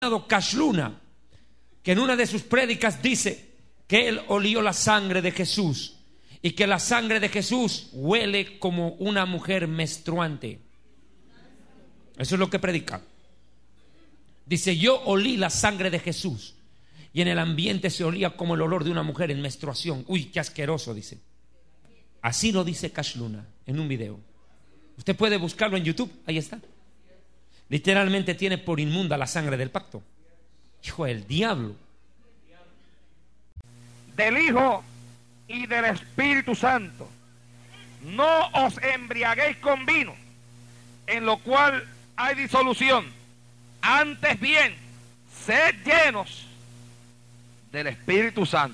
Cash Luna, que en una de sus prédicas dice que él olió la sangre de Jesús y que la sangre de Jesús huele como una mujer menstruante. Eso es lo que predica. Dice: yo olí la sangre de Jesús y en el ambiente se olía como el olor de una mujer en menstruación. Uy, qué asqueroso, dice. Así lo dice Cash Luna en un video. Usted puede buscarlo en YouTube, ahí está. Literalmente tiene por inmunda la sangre del pacto. Hijo del diablo. Del Hijo y del Espíritu Santo. No os embriaguéis con vino, en lo cual hay disolución. Antes bien, sed llenos del Espíritu Santo.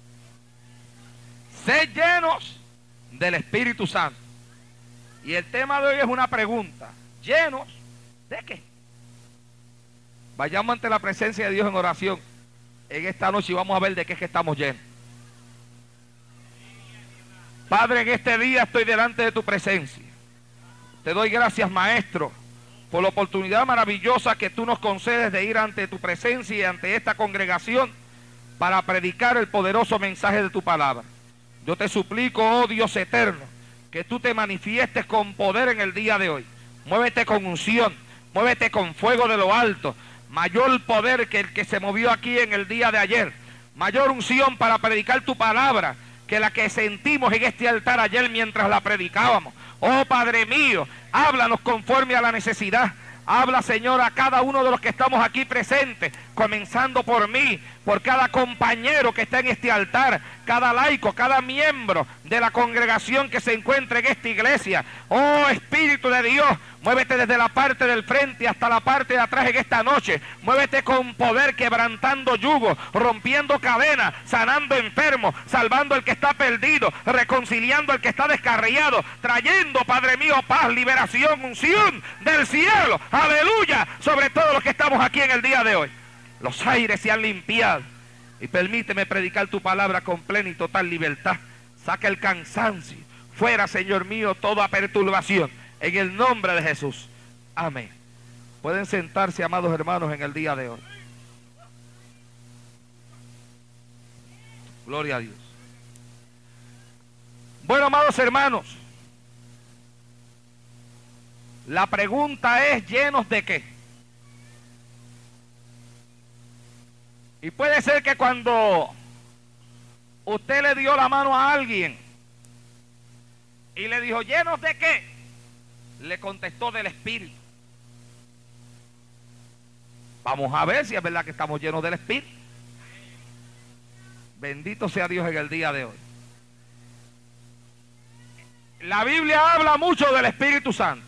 Sed llenos del Espíritu Santo. Y el tema de hoy es una pregunta. ¿Llenos de qué? Vayamos ante la presencia de Dios en oración en esta noche y vamos a ver de qué es que estamos llenos. Padre, en este día estoy delante de tu presencia. Te doy gracias, Maestro, por la oportunidad maravillosa que tú nos concedes de ir ante tu presencia y ante esta congregación para predicar el poderoso mensaje de tu palabra. Yo te suplico, oh Dios eterno, que tú te manifiestes con poder en el día de hoy. Muévete con unción, muévete con fuego de lo alto. Mayor poder que el que se movió aquí en el día de ayer. Mayor unción para predicar tu palabra que la que sentimos en este altar ayer mientras la predicábamos. Oh Padre mío, háblanos conforme a la necesidad. Habla, Señor, a cada uno de los que estamos aquí presentes, comenzando por mí, por cada compañero que está en este altar, cada laico, cada miembro de la congregación que se encuentra en esta iglesia. Oh Espíritu de Dios, muévete desde la parte del frente hasta la parte de atrás en esta noche. Muévete con poder, quebrantando yugos, rompiendo cadenas, sanando enfermos, salvando al que está perdido, reconciliando al que está descarriado, trayendo, Padre mío, paz, liberación, unción del cielo. Aleluya, sobre todo los que estamos aquí en el día de hoy. Los aires se han limpiado y permíteme predicar tu palabra con plena y total libertad. Saca el cansancio fuera, Señor mío, toda perturbación, en el nombre de Jesús. Amén. Pueden sentarse, amados hermanos, en el día de hoy. Gloria a Dios. Bueno, amados hermanos, la pregunta es: ¿llenos de qué? Y puede ser que cuando usted le dio la mano a alguien y le dijo: ¿llenos de qué?, le contestó: del Espíritu. Vamos a ver si es verdad que estamos llenos del Espíritu. Bendito sea Dios en el día de hoy. La Biblia habla mucho del Espíritu Santo.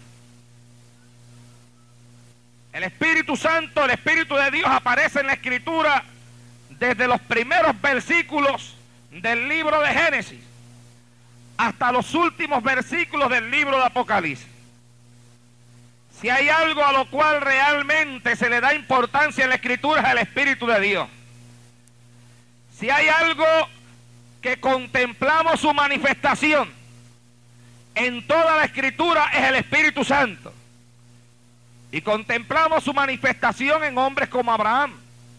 El Espíritu Santo, el Espíritu de Dios, aparece en la Escritura desde los primeros versículos del libro de Génesis hasta los últimos versículos del libro de Apocalipsis. Si hay algo a lo cual realmente se le da importancia en la Escritura, es el Espíritu de Dios. Si hay algo que contemplamos su manifestación en toda la Escritura, es el Espíritu Santo. Y contemplamos su manifestación en hombres como Abraham,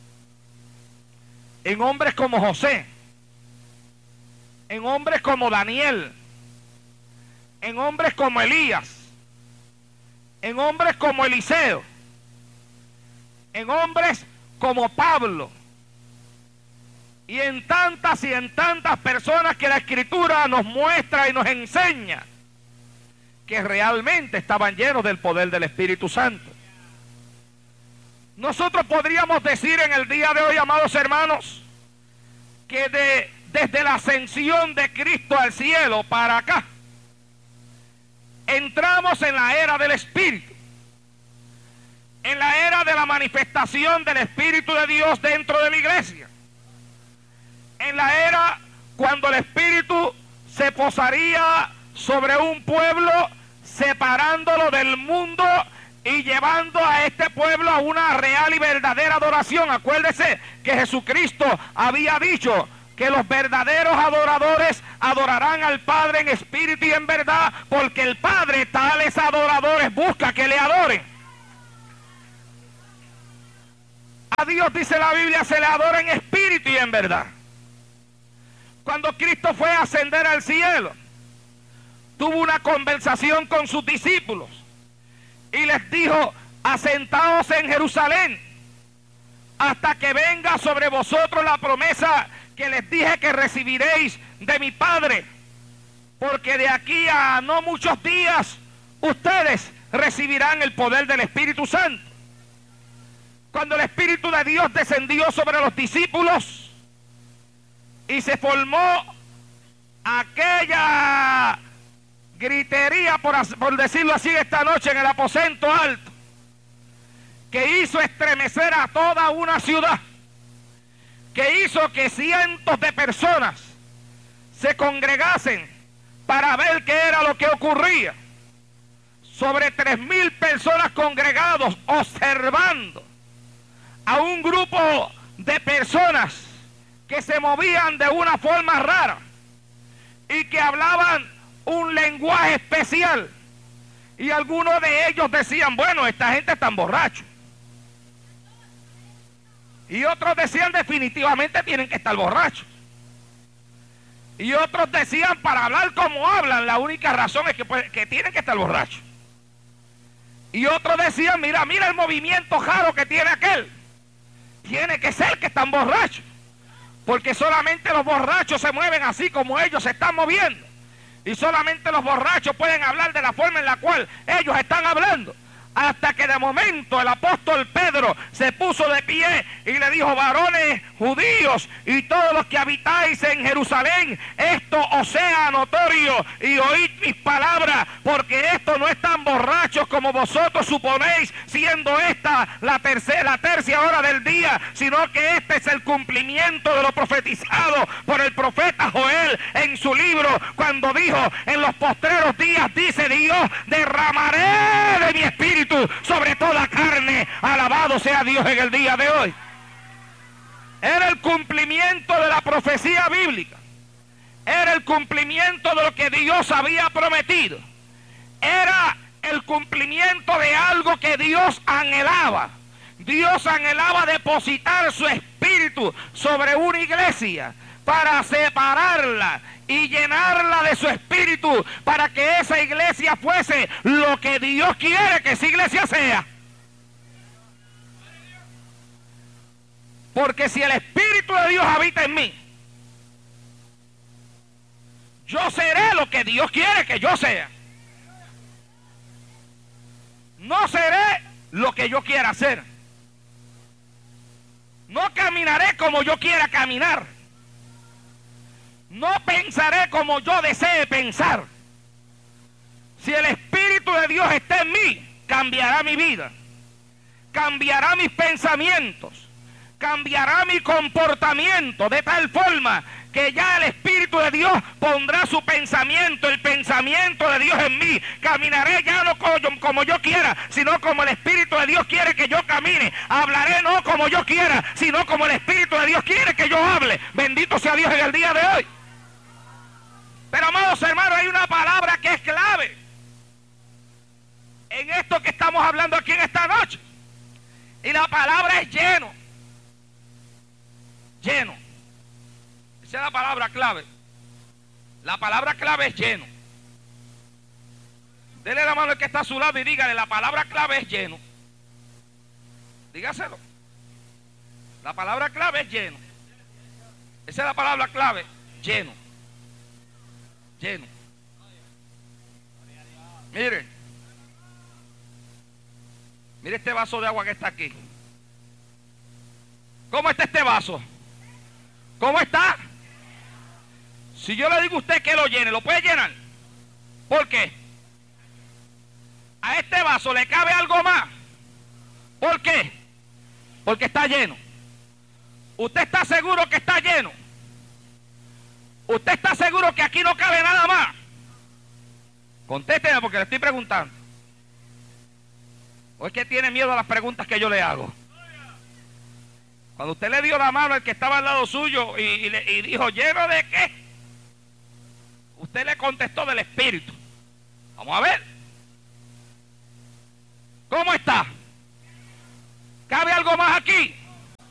en hombres como José, en hombres como Daniel, en hombres como Elías, en hombres como Eliseo, en hombres como Pablo, y en tantas personas que la Escritura nos muestra y nos enseña que realmente estaban llenos del poder del Espíritu Santo. Nosotros podríamos decir en el día de hoy, amados hermanos, que desde la ascensión de Cristo al cielo para acá, entramos en la era del Espíritu, en la era de la manifestación del Espíritu de Dios dentro de la iglesia, en la era cuando el Espíritu se posaría sobre un pueblo, separándolo del mundo y llevando a este pueblo a una real y verdadera adoración. Acuérdese que Jesucristo había dicho que los verdaderos adoradores adorarán al Padre en espíritu y en verdad, porque el Padre tales adoradores busca que le adoren. Dios, dice la Biblia, se le adora en espíritu y en verdad. Cuando Cristo fue a ascender al cielo, tuvo una conversación con sus discípulos y les dijo: asentaos en Jerusalén hasta que venga sobre vosotros la promesa que les dije que recibiréis de mi Padre, porque de aquí a no muchos días ustedes recibirán el poder del Espíritu Santo. Cuando el Espíritu de Dios descendió sobre los discípulos y se formó aquella gritería, por decirlo así, esta noche en el aposento alto, que hizo estremecer a toda una ciudad, que hizo que cientos de personas se congregasen para ver qué era lo que ocurría. Sobre 3,000 personas congregados observando a un grupo de personas que se movían de una forma rara y que hablaban un lenguaje especial. Y algunos de ellos decían: bueno, esta gente está borracho. Y otros decían: definitivamente tienen que estar borrachos. Y otros decían: para hablar como hablan, la única razón es que tienen que estar borrachos. Y otros decían: mira el movimiento raro que tiene aquel. Tiene que ser que están borrachos, porque solamente los borrachos se mueven así como ellos se están moviendo. Y solamente los borrachos pueden hablar de la forma en la cual ellos están hablando. Hasta que de momento el apóstol Pedro se puso de pie y le dijo: varones judíos y todos los que habitáis en Jerusalén, esto os sea notorio y oíd mis palabras, porque estos no están borrachos como vosotros suponéis, siendo esta la tercia hora del día, sino que este es el cumplimiento de lo profetizado por el profeta Joel en su libro, cuando dijo: en los postreros días, dice Dios, derramaré de mi espíritu sobre toda carne. Alabado sea Dios en el día de hoy. Era el cumplimiento de la profecía bíblica. Era el cumplimiento de lo que Dios había prometido. Era el cumplimiento de algo que Dios anhelaba. Dios anhelaba depositar su espíritu sobre una iglesia para separarla y llenarla de su espíritu, para que esa iglesia fuese lo que Dios quiere que esa iglesia sea. Porque si el Espíritu de Dios habita en mí, yo seré lo que Dios quiere que yo sea. No seré lo que yo quiera hacer. No caminaré como yo quiera caminar. No pensaré como yo desee pensar. Si el Espíritu de Dios está en mí, cambiará mi vida, cambiará mis pensamientos, cambiará mi comportamiento, de tal forma que ya el Espíritu de Dios pondrá su pensamiento, el pensamiento de Dios en mí. Caminaré ya no como yo quiera, sino como el Espíritu de Dios quiere que yo camine. Hablaré no como yo quiera, sino como el Espíritu de Dios quiere que yo hable. Bendito sea Dios en el día de hoy. Pero amados hermanos, hay una palabra que es clave en esto que estamos hablando aquí en esta noche. Y la palabra es lleno. Lleno. Esa es la palabra clave. La palabra clave es lleno. Dele la mano al que está a su lado y dígale: la palabra clave es lleno. Dígaselo. La palabra clave es lleno. Esa es la palabra clave. Lleno. Lleno. Mire este vaso de agua que está aquí. ¿Cómo está este vaso? ¿Cómo está? Si yo le digo a usted que lo llene, ¿lo puede llenar? ¿Por qué? A este vaso le cabe algo más. ¿Por qué? Porque está lleno. ¿Usted está seguro que está lleno? ¿Usted está seguro que aquí no cabe nada más? Contésteme porque le estoy preguntando. ¿O es que tiene miedo a las preguntas que yo le hago? Cuando usted le dio la mano al que estaba al lado suyo y dijo: ¿lleno de qué? Usted le contestó: del Espíritu. Vamos a ver. ¿Cómo está? ¿Cabe algo más aquí?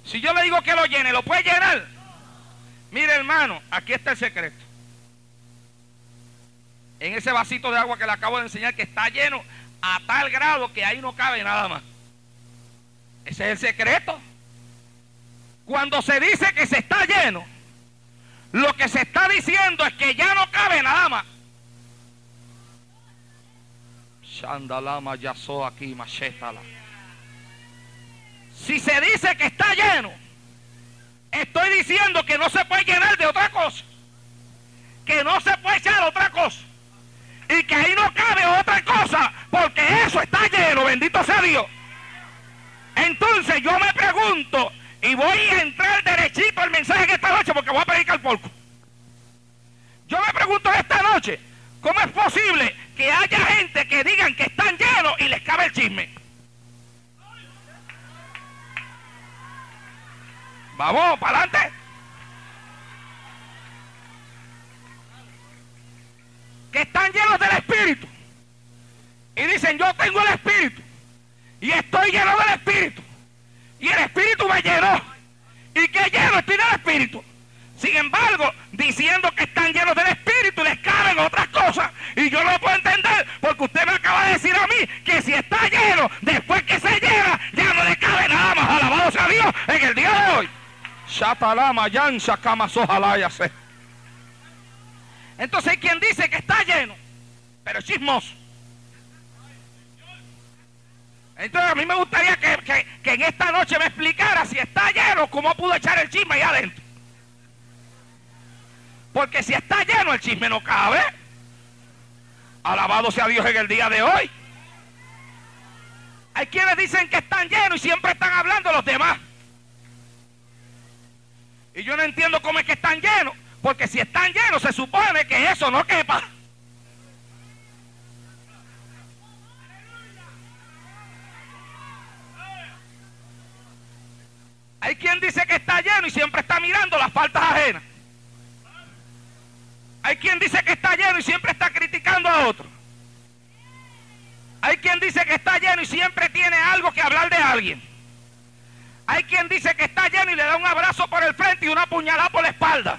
Si yo le digo que lo llene, ¿lo puede llenar? Mire, hermano, aquí está el secreto. En ese vasito de agua que le acabo de enseñar, que está lleno a tal grado que ahí no cabe nada más. Ese es el secreto. Cuando se dice que se está lleno, lo que se está diciendo es que ya no cabe nada más. Shandalama yaso aquí machetala. Si se dice que está lleno, estoy diciendo que no se puede llenar de otra cosa, que no se puede echar otra cosa, y que ahí no cabe otra cosa, porque eso está lleno, bendito sea Dios. Entonces yo me pregunto, y voy a entrar derechito al mensaje de esta noche, porque voy a predicar poco. Yo me pregunto esta noche, ¿cómo es posible que haya gente que digan que están llenos y les cabe el chisme? Vamos, para adelante. Que están llenos del Espíritu. Y dicen, yo tengo el Espíritu. Y estoy lleno del Espíritu. Y el Espíritu me llenó. ¿Y qué lleno estoy del Espíritu? Sin embargo, diciendo que están llenos del Espíritu, les caben otras cosas. Y yo no lo puedo entender, porque usted me acaba de decir a mí que si está lleno, después que se llena, ya no le cabe nada más. Alabado sea Dios en el día de hoy. Shatalama yansa kama sojalaya se. Entonces hay quien dice que está lleno, pero es chismoso. Entonces a mí me gustaría que en esta noche me explicara, si está lleno, cómo pudo echar el chisme ahí adentro. Porque si está lleno, el chisme no cabe. Alabado sea Dios en el día de hoy. Hay quienes dicen que están llenos y siempre están hablando de los demás. Y yo no entiendo cómo es que están llenos, porque si están llenos se supone que eso no quepa. Hay quien dice que está lleno y siempre está mirando las faltas ajenas. Hay quien dice que está lleno y siempre está criticando a otro. Hay quien dice que está lleno y siempre tiene algo que hablar de alguien. Hay quien dice que está lleno y le da un abrazo por el frente y una puñalada por la espalda.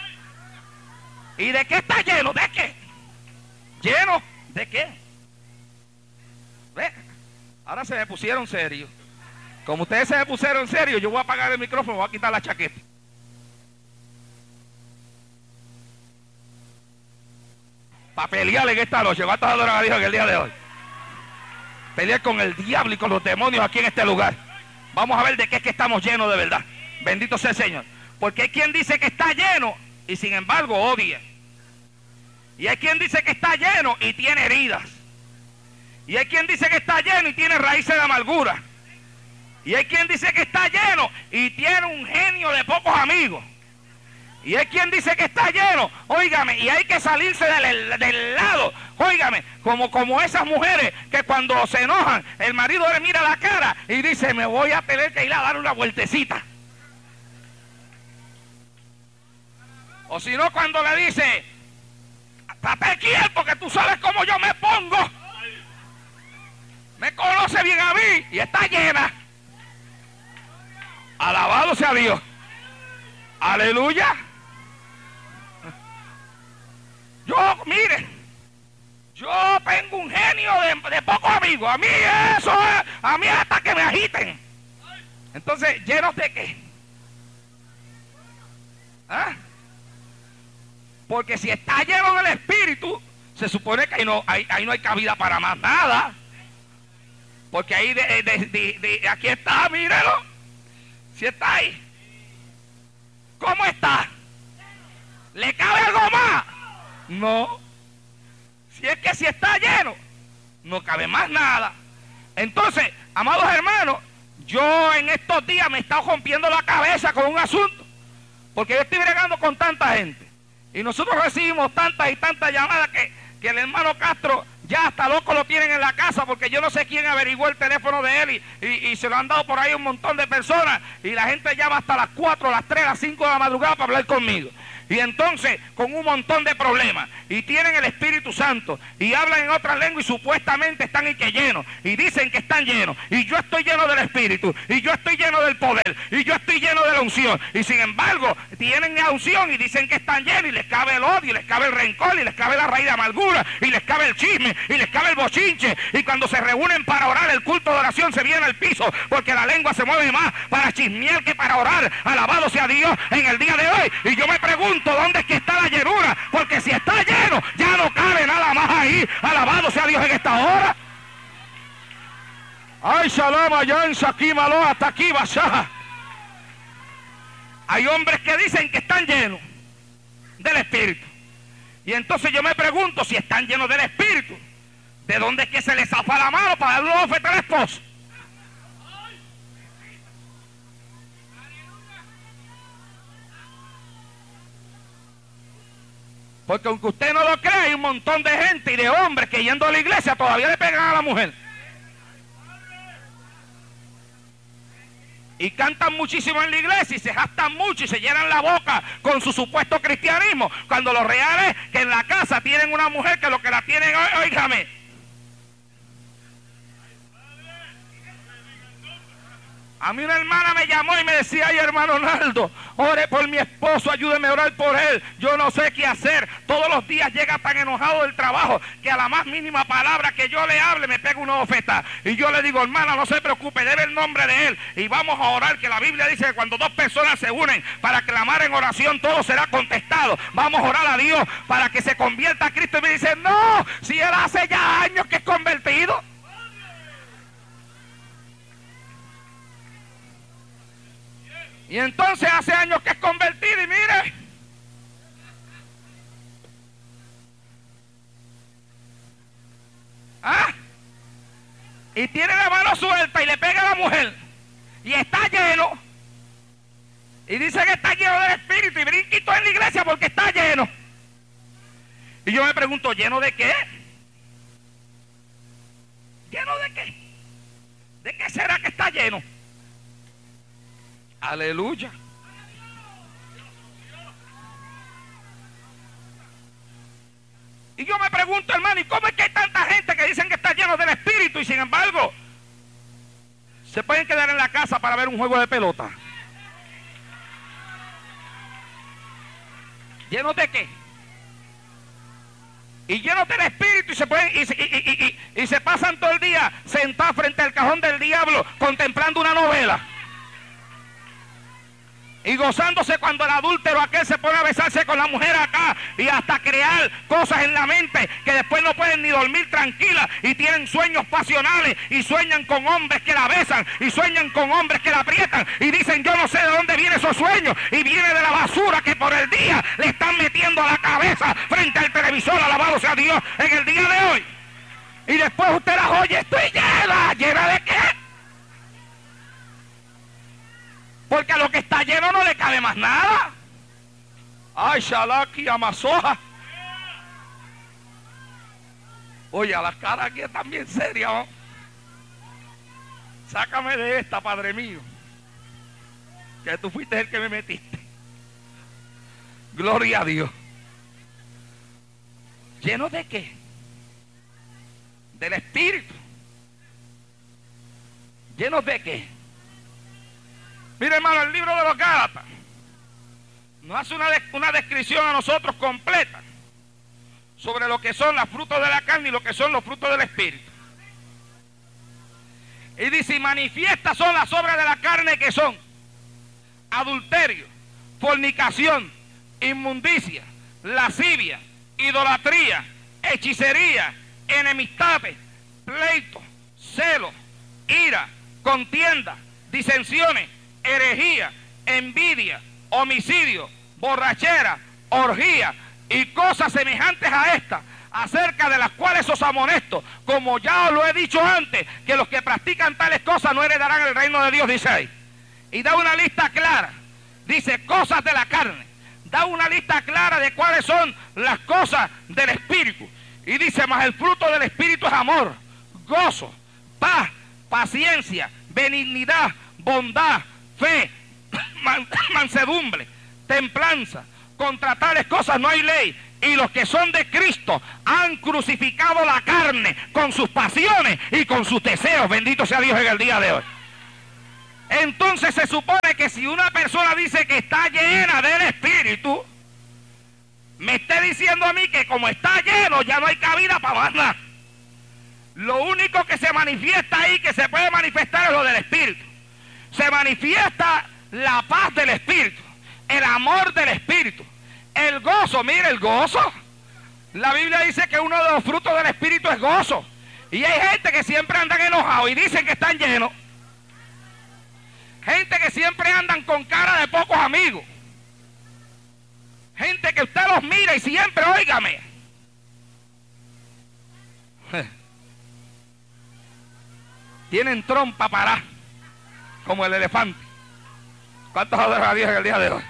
¿Y de qué está lleno? ¿De qué? ¿Lleno? ¿De qué? ¿Ve? Ahora se me pusieron serios. Como ustedes se me pusieron serios, yo voy a apagar el micrófono, voy a quitar la chaqueta. Para pelear en esta noche. ¿Cuántos adoran a Dios en el día de hoy? Pelear con el diablo y con los demonios aquí en este lugar. Vamos a ver de qué es que estamos llenos de verdad. Bendito sea el Señor. Porque hay quien dice que está lleno y sin embargo odia. Y hay quien dice que está lleno y tiene heridas. Y hay quien dice que está lleno y tiene raíces de amargura. Y hay quien dice que está lleno y tiene un genio de pocos amigos. Y hay quien dice que está lleno, óigame, y hay que salirse del lado, óigame, como esas mujeres que cuando se enojan, el marido le mira la cara y dice, me voy a tener que ir a dar una vueltecita. O si no, cuando le dice, estate quieto que tú sabes cómo yo me pongo. Me conoce bien a mí y está llena. Alabado sea Dios. Aleluya. Mire, yo tengo un genio de pocos amigos. A mí eso es, a mí hasta que me agiten. Entonces, ¿llenos de qué? ¿Ah? Porque si está lleno del Espíritu, se supone que ahí no hay cabida para más nada. Porque ahí aquí está, mírelo. Si está ahí. ¿Cómo está? ¿Le cabe algo más? No. Si es que si está lleno, no cabe más nada. Entonces, amados hermanos, yo en estos días me he estado rompiendo la cabeza con un asunto. Porque yo estoy bregando con tanta gente. Y nosotros recibimos tantas y tantas llamadas que el hermano Castro ya hasta loco lo tienen en la casa, porque yo no sé quién averiguó el teléfono de él y se lo han dado por ahí un montón de personas. Y la gente llama hasta las 4, las 3, las 5 de la madrugada para hablar conmigo. y entonces con un montón de problemas, y tienen el Espíritu Santo, y hablan en otras lenguas, y supuestamente están y que llenos, y dicen que están llenos, y yo estoy lleno del Espíritu, y yo estoy lleno del poder, y yo estoy lleno de la unción, y sin embargo tienen la unción y dicen que están llenos, y les cabe el odio, y les cabe el rencor, y les cabe la raíz de amargura, y les cabe el chisme, y les cabe el bochinche, y cuando se reúnen para orar, el culto de oración se viene al piso, porque la lengua se mueve más para chismear que para orar. Alabado sea Dios en el día de hoy. Y yo me pregunto, ¿dónde es que está la llenura? Porque si está lleno, ya no cabe nada más ahí. Alabado sea Dios en esta hora. Ay, shalom, yansa, aquí, malo, hasta aquí, basha. Hay hombres que dicen que están llenos del Espíritu. Y entonces yo me pregunto, si están llenos del Espíritu, ¿de dónde es que se les zafa la mano para darle una oferta al esposo? Porque aunque usted no lo crea, hay un montón de gente y de hombres que yendo a la iglesia todavía le pegan a la mujer. Y cantan muchísimo en la iglesia y se jactan mucho y se llenan la boca con su supuesto cristianismo, cuando lo real es que en la casa tienen una mujer que lo que la tienen, óigame. A mí una hermana me llamó y me decía: ay, hermano Naldo, ore por mi esposo, ayúdeme a orar por él, yo no sé qué hacer, todos los días llega tan enojado del trabajo que a la más mínima palabra que yo le hable me pega una bofetada. Y yo le digo: hermana, no se preocupe, debe el nombre de él y vamos a orar, que la Biblia dice que cuando dos personas se unen para clamar en oración, todo será contestado. Vamos a orar a Dios para que se convierta a Cristo. Y me dice: no, si él hace ya años que es convertido. Y entonces hace años que es convertido y mire. ¿Ah? Y tiene la mano suelta y le pega a la mujer. Y está lleno. Y dice que está lleno del Espíritu y brinquito en la iglesia porque está lleno. Y yo me pregunto, ¿lleno de qué? ¿Lleno de qué? ¿De qué será que está lleno? Aleluya. Y yo me pregunto, hermano, ¿y cómo es que hay tanta gente que dicen que está lleno del Espíritu y sin embargo se pueden quedar en la casa para ver un juego de pelota? ¿Llenos de qué? Y llenos del Espíritu y se pueden y se pasan todo el día sentados frente al cajón del diablo contemplando una novela. Y gozándose cuando el adúltero aquel se pone a besarse con la mujer acá y hasta crear cosas en la mente que después no pueden ni dormir tranquilas y tienen sueños pasionales y sueñan con hombres que la besan y sueñan con hombres que la aprietan y dicen: yo no sé de dónde vienen esos sueños, y viene de la basura que por el día le están metiendo a la cabeza frente al televisor. Alabado sea Dios en el día de hoy. Y después usted las oye: estoy llena. ¿Llena de qué? Porque a lo que está lleno no le cabe más nada. Ay, Shalaki, Amazoja. Oye, a la cara aquí están bien serias, ¿no? Sácame de esta, Padre mío, que tú fuiste el que me metiste. Gloria a Dios. ¿Lleno de qué? Del Espíritu. ¿Llenos de qué? Mira, hermano, el libro de los Gálatas nos hace una descripción a nosotros completa sobre lo que son los frutos de la carne y lo que son los frutos del Espíritu. Y dice: y manifiestas son las obras de la carne, que son adulterio, fornicación, inmundicia, lascivia, idolatría, hechicería, enemistades, pleito, celo, ira, contienda, disensiones, herejía, envidia, homicidio, borrachera, orgía y cosas semejantes a estas, acerca de las cuales os amonesto, como ya os lo he dicho antes, que los que practican tales cosas no heredarán el reino de Dios, dice ahí. Y da una lista clara, dice: cosas de la carne. Da una lista clara de cuáles son las cosas del Espíritu. Y dice: mas el fruto del Espíritu es amor, gozo, paz, paciencia, benignidad, bondad, fe, mansedumbre, templanza. Contra tales cosas no hay ley. Y los que son de Cristo han crucificado la carne con sus pasiones y con sus deseos. Bendito sea Dios en el día de hoy. Entonces se supone que si una persona dice que está llena del Espíritu, me esté diciendo a mí que como está lleno ya no hay cabida para más nada. Lo único que se manifiesta ahí, que se puede manifestar, es lo del Espíritu. Se manifiesta la paz del Espíritu, el amor del Espíritu, el gozo. Mire, el gozo. La Biblia dice que uno de los frutos del Espíritu es gozo. Y hay gente que siempre andan enojados y dicen que están llenos. Gente que siempre andan con cara de pocos amigos. Gente que usted los mira y siempre, óigame. Tienen trompa parada, como el elefante. ¿Cuántos adoran a Dios en el día de hoy?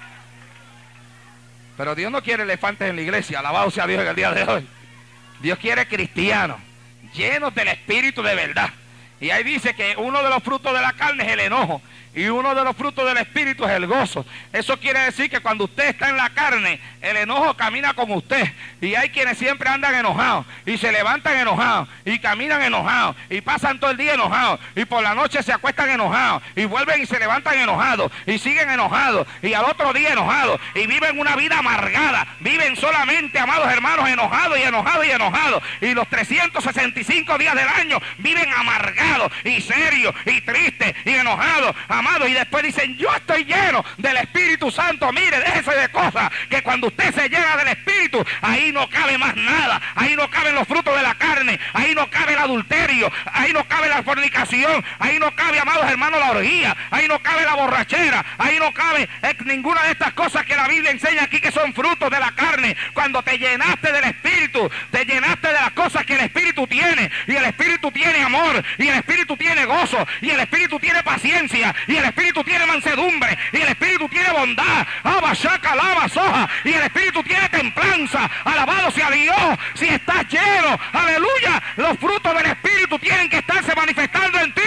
Pero Dios no quiere elefantes en la iglesia, alabado sea Dios en el día de hoy. Dios quiere cristianos, llenos del Espíritu de verdad. Y ahí dice que uno de los frutos de la carne es el enojo. Y uno de los frutos del Espíritu es el gozo. Eso quiere decir que cuando usted está en la carne, el enojo camina como usted. Y hay quienes siempre andan enojados. Y se levantan enojados. Y caminan enojados. Y pasan todo el día enojados. Y por la noche se acuestan enojados. Y vuelven y se levantan enojados. Y siguen enojados. Y al otro día enojados. Y viven una vida amargada. Viven solamente, amados hermanos, enojados y enojados y enojados. Y los 365 días del año viven amargados y serios y tristes y enojados. Y después dicen, yo estoy lleno del Espíritu Santo. Mire, déjese de cosas, que cuando usted se llena del Espíritu, ahí no cabe más nada. Ahí no caben los frutos de la carne. Ahí no cabe el adulterio. Ahí no cabe la fornicación. Ahí no cabe, amados hermanos, la orgía. Ahí no cabe la borrachera. Ahí no cabe ninguna de estas cosas que la Biblia enseña aquí, que son frutos de la carne. Cuando te llenaste del Espíritu, te llenaste de las cosas que el Espíritu tiene. Y el Espíritu tiene amor. Y el Espíritu tiene gozo. Y el Espíritu tiene paciencia. Y el Espíritu tiene mansedumbre, y el Espíritu tiene bondad, y el Espíritu tiene templanza. Alabado sea Dios. Si estás lleno, aleluya, los frutos del Espíritu tienen que estarse manifestando en ti.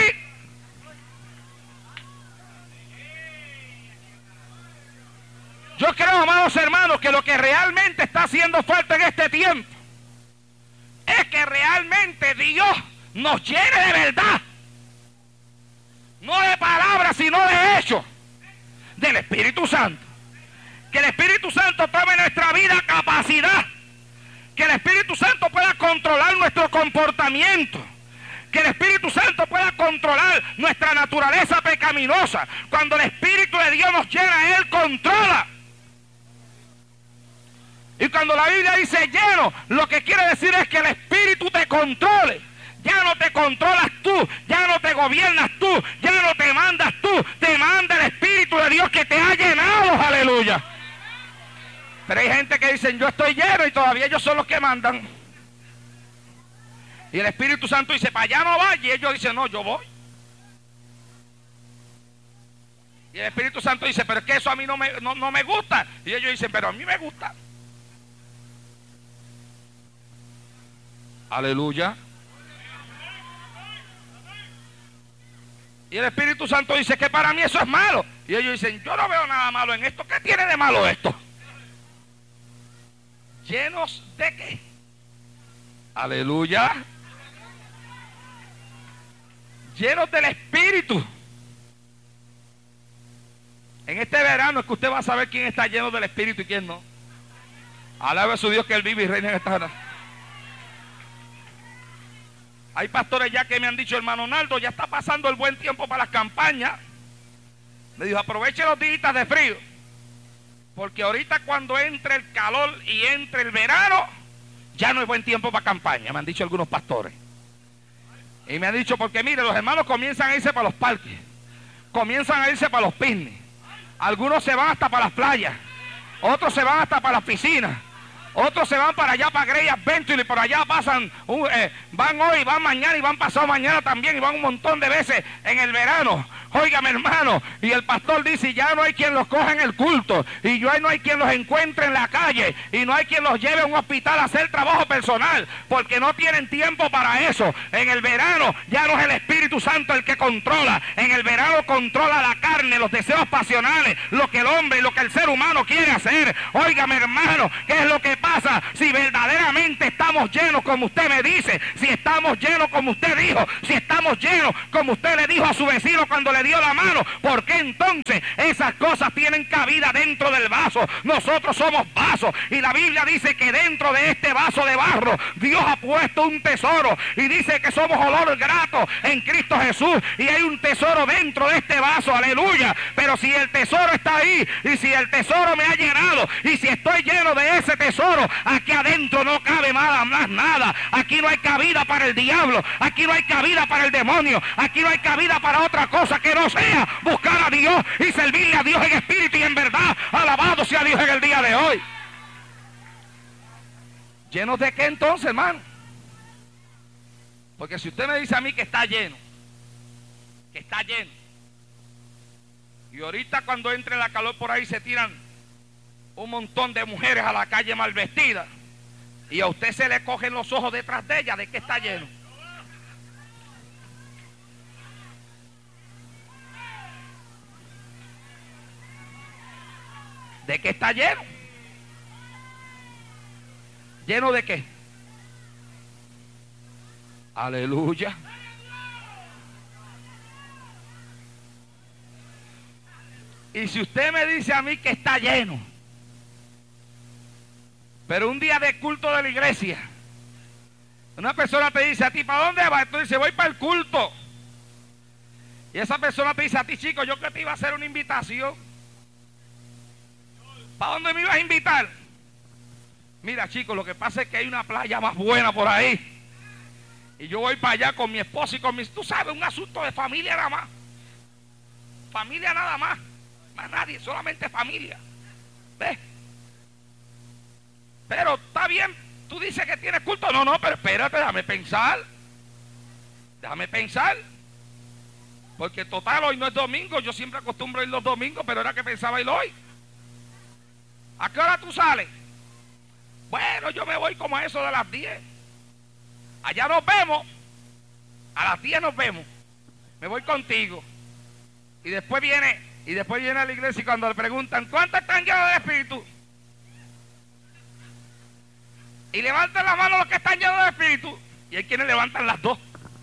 Yo creo, amados hermanos, que lo que realmente está haciendo falta en este tiempo es que realmente Dios nos llene de verdad. No de palabras, sino de hechos. Del Espíritu Santo. Que el Espíritu Santo tome en nuestra vida capacidad. Que el Espíritu Santo pueda controlar nuestro comportamiento. Que el Espíritu Santo pueda controlar nuestra naturaleza pecaminosa. Cuando el Espíritu de Dios nos llena, Él controla. Y cuando la Biblia dice lleno, lo que quiere decir es que el Espíritu te controle. Ya no te controlas tú, ya no te gobiernas tú, ya no te mandas tú, te manda el Espíritu de Dios que te ha llenado, aleluya. Pero hay gente que dicen, yo estoy lleno, y todavía ellos son los que mandan. Y el Espíritu Santo dice, para allá no vaya, y ellos dicen, no, yo voy. Y el Espíritu Santo dice, pero es que eso a mí no me gusta. Y ellos dicen, pero a mí me gusta. Aleluya. Y el Espíritu Santo dice que para mí eso es malo. Y ellos dicen, yo no veo nada malo en esto. ¿Qué tiene de malo esto? ¿Llenos de qué? Aleluya. Llenos del Espíritu. En este verano es que usted va a saber quién está lleno del Espíritu y quién no. Alabe a su Dios que Él vive y reina en esta hora. Hay pastores ya que me han dicho, hermano Naldo, ya está pasando el buen tiempo para las campañas. Me dijo, aproveche los días de frío. Porque ahorita cuando entre el calor y entre el verano, ya no es buen tiempo para campaña, me han dicho algunos pastores. Y me han dicho, porque mire, los hermanos comienzan a irse para los parques. Comienzan a irse para los picnics. Algunos se van hasta para las playas. Otros se van hasta para las piscinas. Otros se van para allá, para Grey Adventure, y por allá pasan, van hoy, van mañana y van pasado mañana también, y van un montón de veces en el verano. Óigame, hermano, y el pastor dice, ya no hay quien los coja en el culto, y no hay quien los encuentre en la calle, y no hay quien los lleve a un hospital a hacer trabajo personal, porque no tienen tiempo para eso. En el verano ya no es el Espíritu Santo el que controla, en el verano controla la carne, los deseos pasionales, lo que el hombre y lo que el ser humano quiere hacer. Óigame, hermano, ¿qué es lo que pasa? Si verdaderamente estamos llenos como usted me dice, si estamos llenos como usted dijo, si estamos llenos como usted le dijo a su vecino cuando le dio la mano, ¿por qué entonces esas cosas tienen cabida dentro del vaso? Nosotros somos vasos, y la Biblia dice que dentro de este vaso de barro Dios ha puesto un tesoro, y dice que somos olor grato en Cristo Jesús, y hay un tesoro dentro de este vaso, aleluya. Pero si el tesoro está ahí, y si el tesoro me ha llenado, y si estoy lleno de ese tesoro, aquí adentro no cabe más nada. Aquí no hay cabida para el diablo, aquí no hay cabida para el demonio, aquí no hay cabida para otra cosa que no sea buscar a Dios y servirle a Dios en espíritu y en verdad. Alabado sea Dios en el día de hoy. ¿Llenos de qué entonces, hermano? Porque si usted me dice a mí que está lleno, y ahorita cuando entre la calor por ahí se tiran un montón de mujeres a la calle mal vestidas, y a usted se le cogen los ojos detrás de ella, ¿de qué está lleno? ¿De qué está lleno? ¿Lleno de qué? Aleluya. Y si usted me dice a mí que está lleno, pero un día de culto de la iglesia, una persona te dice a ti, ¿para dónde vas? Tú dices, voy para el culto. Y esa persona te dice a ti, chico, yo que te iba a hacer una invitación. ¿Para dónde me ibas a invitar? Mira, chico, lo que pasa es que hay una playa más buena por ahí, y yo voy para allá con mi esposa y con mis... Tú sabes, un asunto de familia nada más. Familia nada más. Más nadie, solamente familia. ¿Ves? Pero está bien, tú dices que tienes culto. No, pero espérate, déjame pensar. Porque total, hoy no es domingo. Yo siempre acostumbro ir los domingos, pero era que pensaba ir hoy. ¿A qué hora tú sales? Bueno, yo me voy como a eso de las 10. Allá nos vemos. A las 10 nos vemos. Me voy contigo. Y después viene a la iglesia, y cuando le preguntan, ¿cuántos están llenos de espíritu? Y levantan la mano los que están llenos de espíritu. Y hay quienes levantan las dos.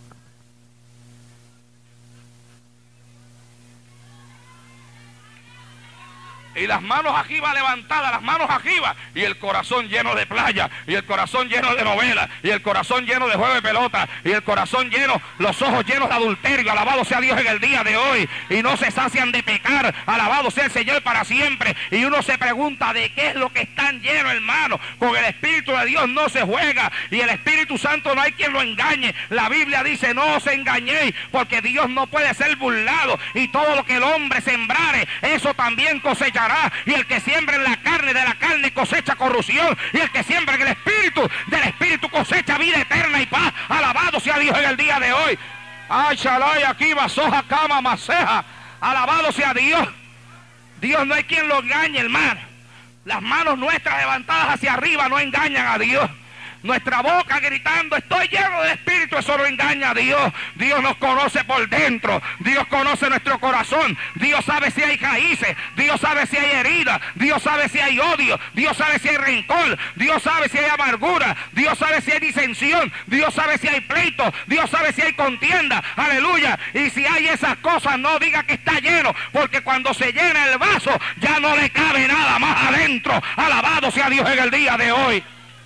Y las manos arriba levantadas, las manos arriba, y el corazón lleno de playa, y el corazón lleno de novelas, y el corazón lleno de juego de pelota, y el corazón lleno, los ojos llenos de adulterio. Alabado sea Dios en el día de hoy, y no se sacian de pecar. Alabado sea el Señor para siempre. Y uno se pregunta, ¿de qué es lo que están llenos, hermano? Con el Espíritu de Dios no se juega, y el Espíritu Santo no hay quien lo engañe. La Biblia dice, no os engañéis, porque Dios no puede ser burlado, y todo lo que el hombre sembrare, eso también cosechará. Y el que siembra en la carne, de la carne cosecha corrupción, y el que siembra en el Espíritu, del Espíritu cosecha vida eterna y paz. Alabado sea Dios en el día de hoy. Ay, shalay, aquí va soja, cama, maceja. Alabado sea Dios. Dios no hay quien lo engañe, hermano. Las manos nuestras levantadas hacia arriba no engañan a Dios. Nuestra boca gritando, estoy lleno de espíritu, eso no engaña a Dios. Dios nos conoce por dentro. Dios conoce nuestro corazón. Dios sabe si hay raíces. Dios sabe si hay heridas. Dios sabe si hay odio. Dios sabe si hay rencor. Dios sabe si hay amargura. Dios sabe si hay disensión. Dios sabe si hay pleito. Dios sabe si hay contienda. Aleluya. Y si hay esas cosas, no diga que está lleno, porque cuando se llena el vaso, ya no le cabe nada más adentro. Alabado sea Dios en el día de hoy.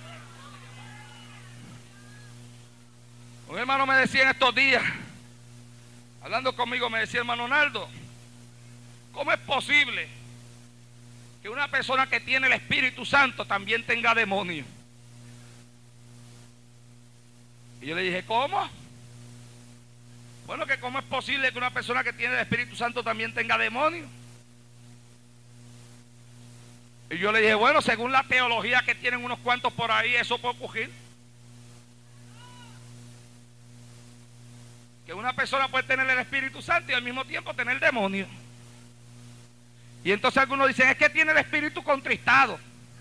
Un hermano me decía en estos días, hablando conmigo, me decía, hermano Naldo, ¿cómo es posible que una persona que tiene el Espíritu Santo también tenga demonios? Y yo le dije, ¿cómo? Bueno, que cómo es posible que una persona que tiene el Espíritu Santo también tenga demonios. Y yo le dije, bueno, según la teología que tienen unos cuantos por ahí, eso puede ocurrir. que una persona puede tener el Espíritu Santo y al mismo tiempo tener el demonio. Y entonces algunos dicen, es que tiene el espíritu contristado.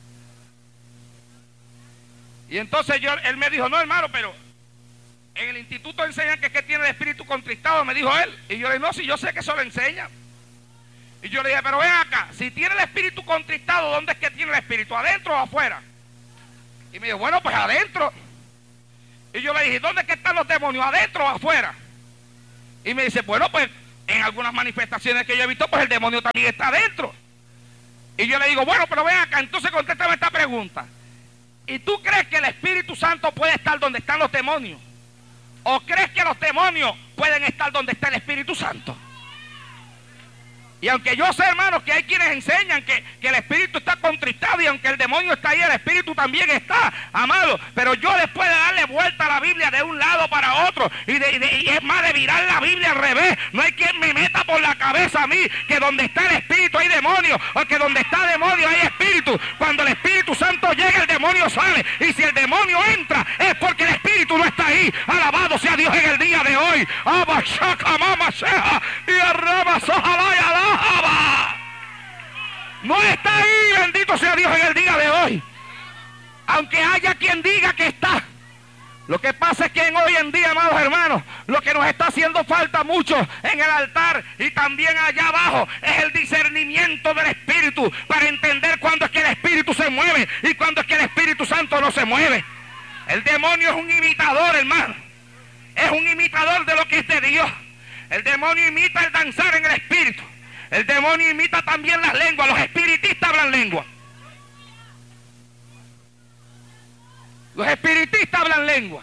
Y entonces él me dijo, no hermano, pero en el instituto enseñan que es que tiene el espíritu contristado, me dijo él. Y yo le dije, no, si yo sé que eso lo enseñan. Y yo le dije, pero ven acá, si tiene el espíritu contristado, ¿dónde es que tiene el espíritu? ¿Adentro o afuera? Y me dijo, bueno, pues adentro. Y yo le dije, ¿dónde es que están los demonios? ¿Adentro o afuera? Y me dice, bueno, pues en algunas manifestaciones que yo he visto, pues el demonio también está adentro. Y yo le digo, bueno, pero ven acá, entonces contéstame esta pregunta. ¿Y tú crees que el Espíritu Santo puede estar donde están los demonios? ¿O crees que los demonios pueden estar donde está el Espíritu Santo? Y aunque yo sé, hermanos, que hay quienes enseñan que el espíritu está contristado y aunque el demonio está ahí, el espíritu también está, amado. Pero yo después de darle vuelta a la Biblia de un lado para otro y es más de virar la Biblia al revés, no hay quien me meta por la cabeza a mí que donde está el espíritu hay demonio o que donde está demonio hay espíritu. Cuando el Espíritu Santo llega, el demonio sale, y si el demonio entra es porque el espíritu no está ahí. Alabado sea Dios en el día de hoy. No está ahí, bendito sea Dios en el día de hoy. Aunque haya quien diga que está. Lo que pasa es que hoy en día, amados hermanos, lo que nos está haciendo falta mucho en el altar y también allá abajo es el discernimiento del Espíritu para entender cuándo es que el Espíritu se mueve y cuándo es que el Espíritu Santo no se mueve. El demonio es un imitador, hermano. Es un imitador de lo que es de Dios. El demonio imita el danzar en el Espíritu. El demonio imita también las lenguas. Los espiritistas hablan lengua. Los espiritistas hablan lengua.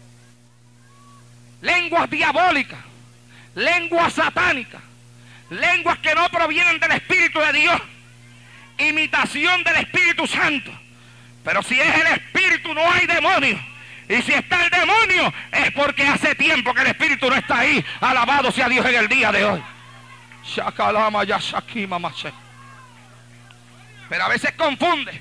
Lenguas diabólicas. Lenguas satánicas. Lenguas que no provienen del Espíritu de Dios. Imitación del Espíritu Santo. Pero si es el Espíritu no hay demonio. Y si está el demonio es porque hace tiempo que el Espíritu no está ahí. Alabado sea Dios en el día de hoy. Pero a veces confunde.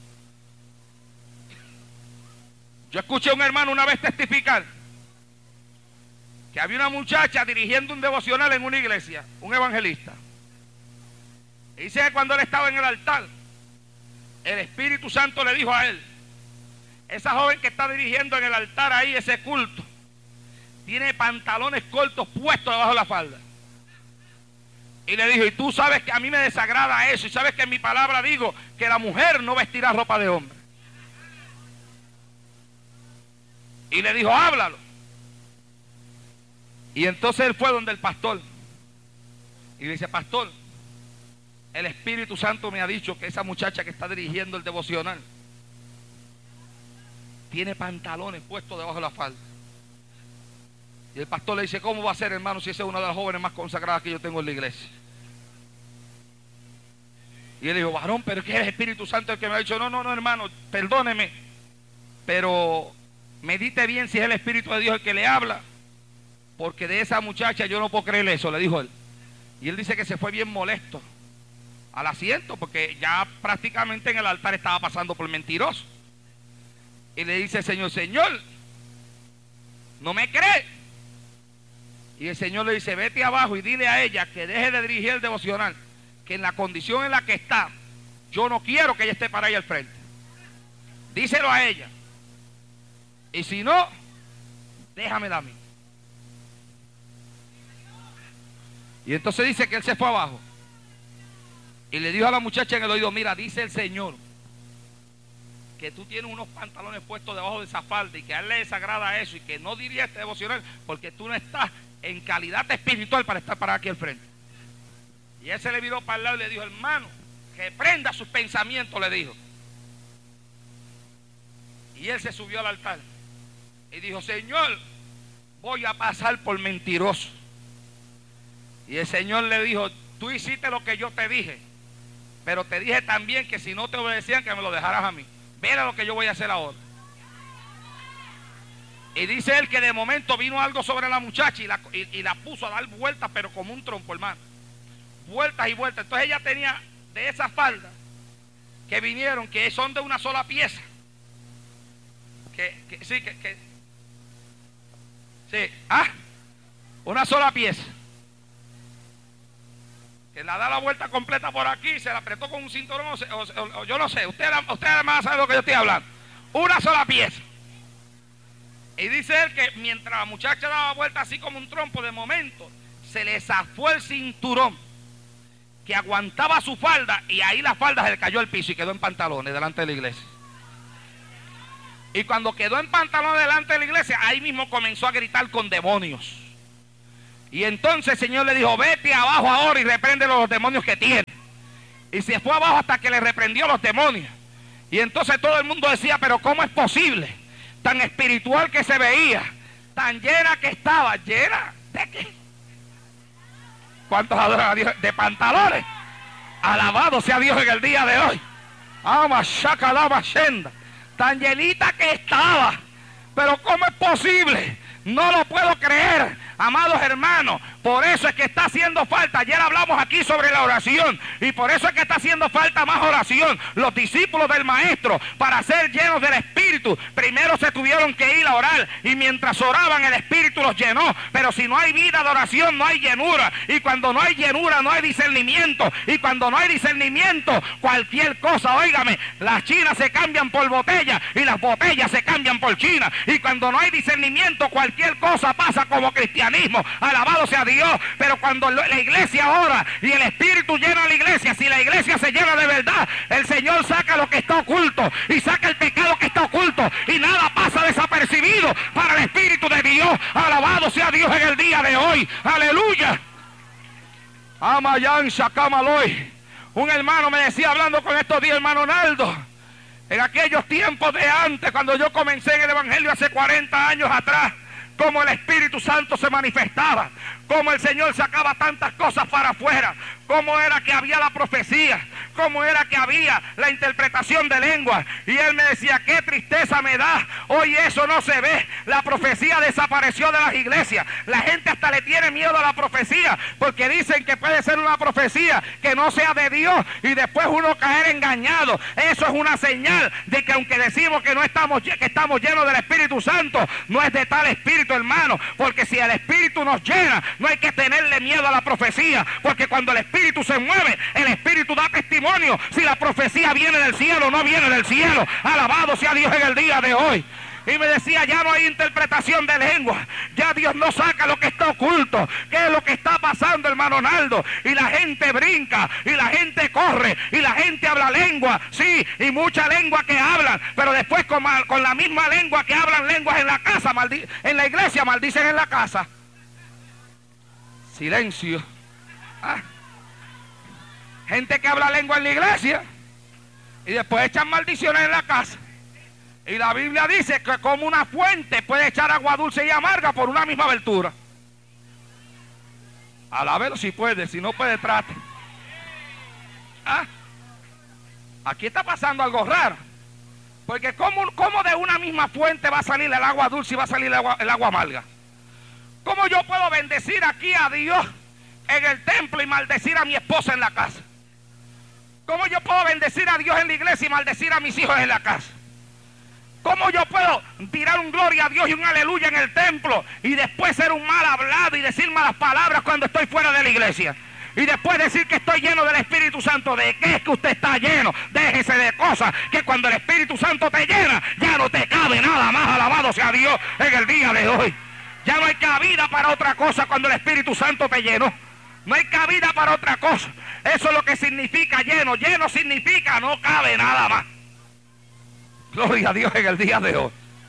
Yo escuché a un hermano una vez testificar que había una muchacha dirigiendo un devocional en una iglesia, un evangelista. Y dice que cuando él estaba en el altar, el Espíritu Santo le dijo a él: esa joven que está dirigiendo en el altar ahí ese culto, tiene pantalones cortos puestos debajo de la falda. Y le dijo: y tú sabes que a mí me desagrada eso, y sabes que en mi palabra digo que la mujer no vestirá ropa de hombre. Y le dijo: háblalo. Y entonces él fue donde el pastor y le dice: pastor, el Espíritu Santo me ha dicho que esa muchacha que está dirigiendo el devocional tiene pantalones puestos debajo de la falda. Y el pastor le dice: ¿cómo va a ser, hermano, si esa es una de las jóvenes más consagradas que yo tengo en la iglesia? Y él dijo: varón, pero es que es el Espíritu Santo el que me ha dicho. No, hermano, perdóneme, pero medite bien si es el Espíritu de Dios el que le habla, porque de esa muchacha yo no puedo creer eso, le dijo él. Y él dice que se fue bien molesto al asiento, porque ya prácticamente en el altar estaba pasando por mentiroso. Y le dice: Señor, ¿no me cree? Y el Señor le dice: vete abajo y dile a ella que deje de dirigir el devocional, que en la condición en la que está, yo no quiero que ella esté para ahí al frente. Díselo a ella. Y si no, déjamela a mí. Y entonces dice que él se fue abajo y le dijo a la muchacha en el oído: mira, dice el Señor que tú tienes unos pantalones puestos debajo de esa falda y que a él le desagrada eso y que no diría este devocional porque tú no estás en calidad espiritual para estar para aquí al frente. Y él se le viró para el lado y le dijo: hermano, que prenda sus pensamientos, le dijo. Y él se subió al altar y dijo: Señor, voy a pasar por mentiroso. Y el Señor le dijo: tú hiciste lo que yo te dije, pero te dije también que si no te obedecían, que me lo dejaras a mí. Mira lo que yo voy a hacer ahora. Y dice él que de momento vino algo sobre la muchacha y la puso a dar vueltas, pero como un trompo, hermano. Vueltas y vueltas. Entonces ella tenía de esas faldas que vinieron, que son de una sola pieza. Sí. Una sola pieza. Que la da la vuelta completa por aquí, se la apretó con un cinturón, o yo no sé, usted además sabe de lo que yo estoy hablando. Una sola pieza. Y dice él que mientras la muchacha daba vuelta así como un trompo, de momento se le zafó el cinturón que aguantaba su falda, y ahí la falda se le cayó al piso y quedó en pantalones delante de la iglesia. Y cuando quedó en pantalones delante de la iglesia, ahí mismo comenzó a gritar con demonios. Y entonces el Señor le dijo: vete abajo ahora y reprende los demonios que tiene. Y se fue abajo hasta que le reprendió los demonios. Y entonces todo el mundo decía: pero ¿cómo es posible? Tan espiritual que se veía, tan llena que estaba. ¿Llena de qué? ¿Cuántos adoran a Dios? De pantalones. Alabado sea Dios en el día de hoy. Ama shakalama shenda. Tan llenita que estaba. Pero ¿cómo es posible? No lo puedo creer, amados hermanos. Por eso es que está haciendo falta. Ayer hablamos aquí sobre la oración, y por eso es que está haciendo falta más oración. Los discípulos del Maestro, para ser llenos del Espíritu, primero se tuvieron que ir a orar, y mientras oraban el Espíritu los llenó. Pero si no hay vida de oración, no hay llenura, y cuando no hay llenura no hay discernimiento, y cuando no hay discernimiento, cualquier cosa, óigame, las chinas se cambian por botellas y las botellas se cambian por chinas, y cuando no hay discernimiento, cualquier cosa pasa como cristianismo. Alabado sea Dios. Pero cuando la iglesia ora y el Espíritu llena la iglesia, si la iglesia se llena de verdad, el Señor saca lo que está oculto, y saca el pecado que está oculto, y nada pasa desapercibido para el Espíritu de Dios. Alabado sea Dios en el día de hoy. Aleluya. Amayan Shakamaloy. Un hermano me decía, hablando con estos días, hermano Naldo, en aquellos tiempos de antes, cuando yo comencé en el Evangelio hace 40 años atrás, cómo el Espíritu Santo se manifestaba, cómo el Señor sacaba tantas cosas para afuera, cómo era que había la profecía, cómo era que había la interpretación de lengua. Y él me decía: qué tristeza me da, hoy eso no se ve, la profecía desapareció de las iglesias. La gente hasta le tiene miedo a la profecía, porque dicen que puede ser una profecía que no sea de Dios, y después uno caer engañado. Eso es una señal de que aunque decimos que no estamos, que estamos llenos del Espíritu Santo, no es de tal Espíritu, hermano, porque si el Espíritu nos llena, no hay que tenerle miedo a la profecía, porque cuando el Espíritu se mueve, el Espíritu da testimonio si la profecía viene del cielo o no viene del cielo. Alabado sea Dios en el día de hoy. Y me decía: ya no hay interpretación de lengua, ya Dios no saca lo que está oculto. ¿Qué es lo que está pasando, hermano Naldo? Y la gente brinca, y la gente corre, y la gente habla lengua, sí, y mucha lengua que hablan, pero después con la misma lengua que hablan lenguas en la casa, en la iglesia maldicen en la casa. Silencio. Gente que habla lengua en la iglesia y después echan maldiciones en la casa. Y la Biblia dice que como una fuente puede echar agua dulce y amarga por una misma abertura. Alábelo si puede, si no puede, trate. Aquí está pasando algo raro. Porque ¿cómo de una misma fuente va a salir el agua dulce y va a salir el agua amarga? ¿Cómo yo puedo bendecir aquí a Dios en el templo y maldecir a mi esposa en la casa? ¿Cómo yo puedo bendecir a Dios en la iglesia y maldecir a mis hijos en la casa? ¿Cómo yo puedo tirar un gloria a Dios y un aleluya en el templo y después ser un mal hablado y decir malas palabras cuando estoy fuera de la iglesia? Y después decir que estoy lleno del Espíritu Santo. ¿De qué es que usted está lleno? Déjese de cosas, que cuando el Espíritu Santo te llena, ya no te cabe nada más. Alabado sea Dios en el día de hoy. Ya no hay cabida para otra cosa cuando el Espíritu Santo te llenó. No hay cabida para otra cosa. Eso es lo que significa lleno. Lleno significa no cabe nada más. Gloria a Dios en el día de hoy.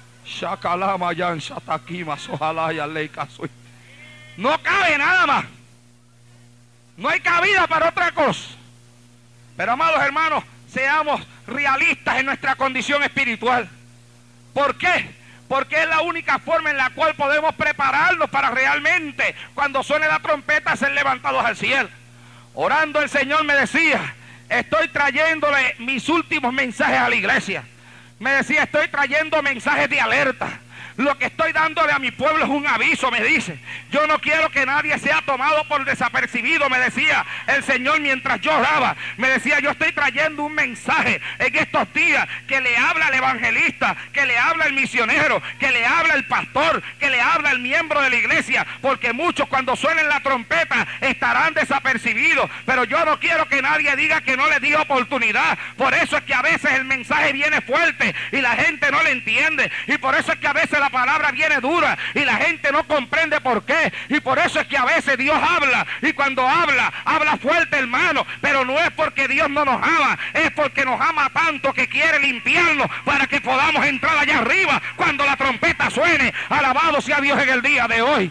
No cabe nada más. No hay cabida para otra cosa. Pero amados hermanos, seamos realistas en nuestra condición espiritual. ¿Por qué? Porque es la única forma en la cual podemos prepararnos para realmente, cuando suene la trompeta, ser levantados al cielo. Orando, el Señor me decía: estoy trayéndole mis últimos mensajes a la iglesia. Me decía: estoy trayendo mensajes de alerta. Lo que estoy dándole a mi pueblo es un aviso, me dice. Yo no quiero que nadie sea tomado por desapercibido, me decía el Señor mientras yo oraba. Me decía, yo estoy trayendo un mensaje en estos días que le habla al evangelista, que le habla al misionero, que le habla al pastor, que le habla al miembro de la iglesia, porque muchos cuando suenen la trompeta estarán desapercibidos, pero yo no quiero que nadie diga que no le di oportunidad. Por eso es que a veces el mensaje viene fuerte y la gente no le entiende, y por eso es que a veces la palabra viene dura y la gente no comprende por qué, y por eso es que a veces Dios habla, y cuando habla fuerte, hermano, pero no es porque Dios no nos ama, es porque nos ama tanto que quiere limpiarnos para que podamos entrar allá arriba cuando la trompeta suene. Alabado sea Dios en el día de hoy.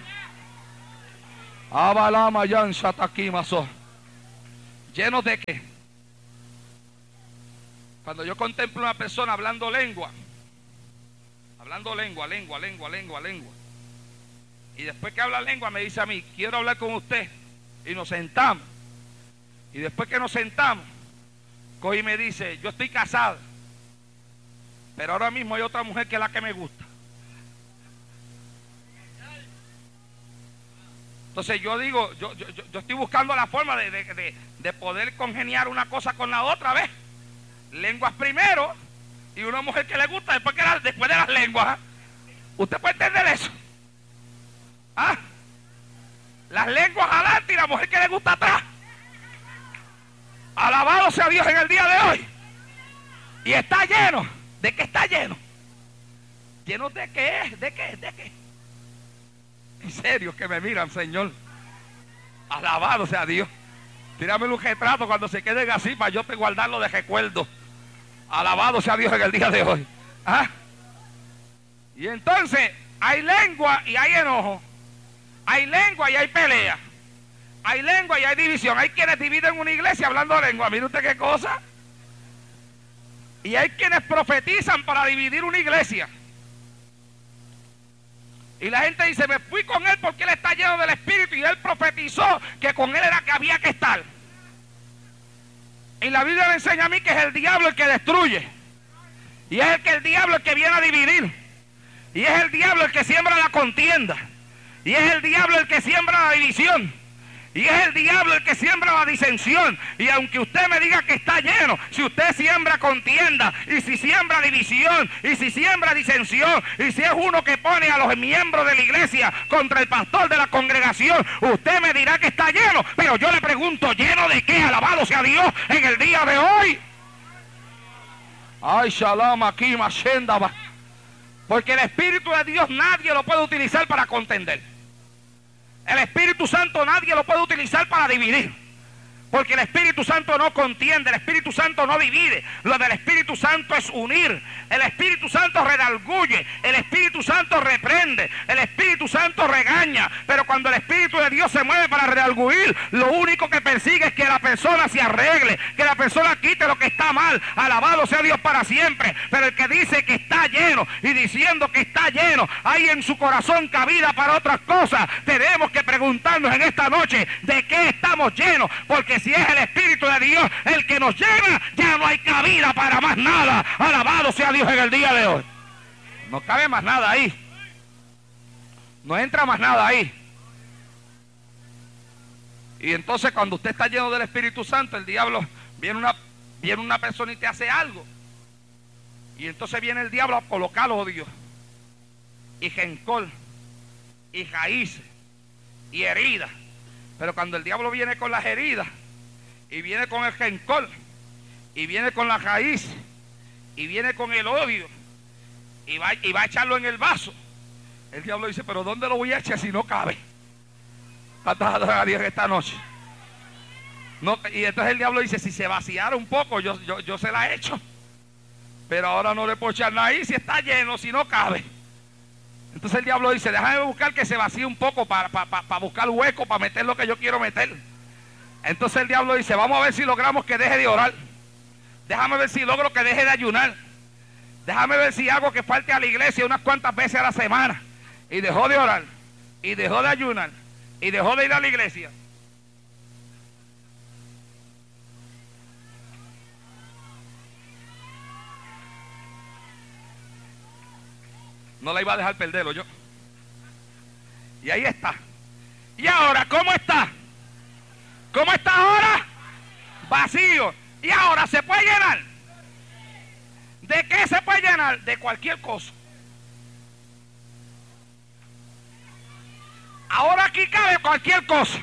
¿Llenos de qué? Cuando yo contemplo a una persona hablando lengua, y después que habla lengua me dice a mí, quiero hablar con usted, y nos sentamos, y después que nos sentamos, coge y me dice, yo estoy casado, pero ahora mismo hay otra mujer que es la que me gusta. Entonces yo digo, yo estoy buscando la forma de poder congeniar una cosa con la otra, ¿ves? Lenguas primero y una mujer que le gusta después de las lenguas. ¿Usted puede entender eso? ¿Ah? Las lenguas adelante y la mujer que le gusta atrás. Alabado sea Dios en el día de hoy. Y está lleno. ¿De qué está lleno? ¿Lleno de qué es? ¿De qué? ¿De qué? En serio que me miran, Señor. Alabado sea Dios. Tírame un retrato cuando se queden así para yo te guardarlo de recuerdo. Alabado sea Dios en el día de hoy. ¿Ah? Y entonces hay lengua y hay enojo. Hay lengua y hay pelea. Hay lengua y hay división. Hay quienes dividen una iglesia hablando lengua. Mire usted qué cosa. Y hay quienes profetizan para dividir una iglesia. Y la gente dice, me fui con él porque él está lleno del Espíritu y él profetizó que con él era que había que estar. Y la Biblia me enseña a mí que es el diablo el que destruye. Y es el diablo el que viene a dividir. Y es el diablo el que siembra la contienda. Y es el diablo el que siembra la división. Y es el diablo el que siembra la disensión. Y aunque usted me diga que está lleno, si usted siembra contienda, y si siembra división, y si siembra disensión, y si es uno que pone a los miembros de la iglesia contra el pastor de la congregación, usted me dirá que está lleno. Pero yo le pregunto, ¿lleno de qué? Alabado sea Dios en el día de hoy. Ay, shalom aquí, mashendaba. Porque el Espíritu de Dios nadie lo puede utilizar para contender. El Espíritu Santo nadie lo puede utilizar para dividir. Porque el Espíritu Santo no contiende, el Espíritu Santo no divide. Lo del Espíritu Santo es unir. El Espíritu Santo redarguye, el Espíritu Santo reprende, el Espíritu Santo regaña. Pero cuando el Espíritu de Dios se mueve para redarguir, lo único que persigue es que la persona se arregle, que la persona quite lo que está mal. Alabado sea Dios para siempre. Pero el que dice que está lleno y diciendo que está lleno, hay en su corazón cabida para otras cosas. Tenemos que preguntarnos en esta noche, ¿de qué estamos llenos? Porque si es el Espíritu de Dios el que nos llena, ya no hay cabida para más nada. Alabado sea Dios en el día de hoy. No cabe más nada ahí. No entra más nada ahí. Y entonces cuando usted está lleno del Espíritu Santo, el diablo, viene una persona y te hace algo. Y entonces viene el diablo a colocar odio, y rencor, y raíces, y heridas. Pero cuando el diablo viene con las heridas, y viene con el rencor, y viene con la raíz, y viene con el odio, y va a echarlo en el vaso, el diablo dice, pero ¿dónde lo voy a echar si no cabe? ¿Cuántas adoran a Dios esta noche? No, y entonces el diablo dice, si se vaciara un poco, yo se la echo. Pero ahora no le puedo echar nada ahí si está lleno, si no cabe. Entonces el diablo dice, déjame buscar que se vacíe un poco para buscar hueco, para meter lo que yo quiero meter. Entonces el diablo dice, vamos a ver si logramos que deje de orar. Déjame ver si logro que deje de ayunar. Déjame ver si hago que falte a la iglesia unas cuantas veces a la semana. Y dejó de orar, y dejó de ayunar, y dejó de ir a la iglesia. No la iba a dejar perderlo yo. Y ahí está. ¿Y ahora cómo está? ¿Cómo está ahora? Vacío. ¿Y ahora se puede llenar? ¿De qué se puede llenar? De cualquier cosa. Ahora aquí cabe cualquier cosa.